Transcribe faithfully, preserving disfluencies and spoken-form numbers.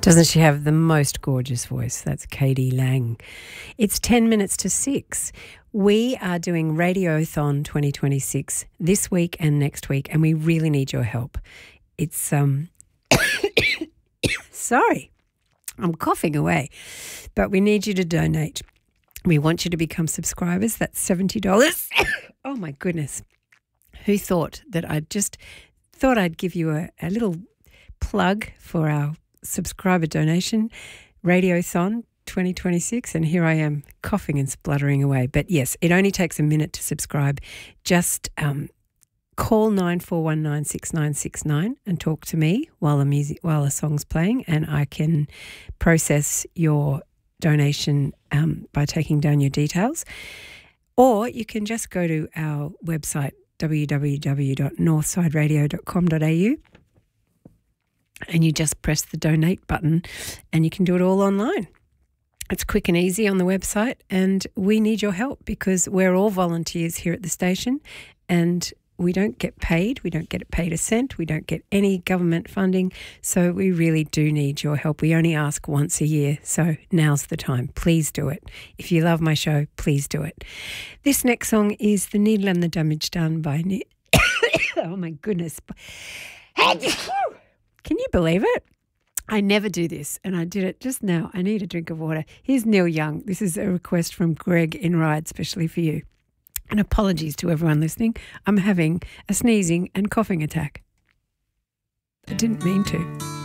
Doesn't she have the most gorgeous voice? That's Katie Lang. It's ten minutes to six. We are doing Radiothon twenty twenty-six this week and next week, and we really need your help. It's, um, sorry, I'm coughing away, but we need you to donate. We want you to become subscribers. That's seventy dollars. Oh, my goodness. Who thought that I'd just thought I'd give you a, a little plug for our subscriber donation, Radiothon twenty twenty-six, and here I am coughing and spluttering away. But yes, it only takes a minute to subscribe. Just um, call nine four one nine six nine six nine and talk to me while the music while the song's playing, and I can process your donation um, by taking down your details. Or you can just go to our website, w w w dot northside radio dot com dot a u, and you just press the donate button and you can do it all online. It's quick and easy on the website, and we need your help because we're all volunteers here at the station and we don't get paid. We don't get paid a cent. We don't get any government funding. So we really do need your help. We only ask once a year. So now's the time. Please do it. If you love my show, please do it. This next song is The Needle and the Damage Done by... Ne- oh, my goodness. Can you believe it? I never do this, and I did it just now. I need a drink of water. Here's Neil Young. This is a request from Greg in Ryde, especially for you. And apologies to everyone listening. I'm having a sneezing and coughing attack. I didn't mean to.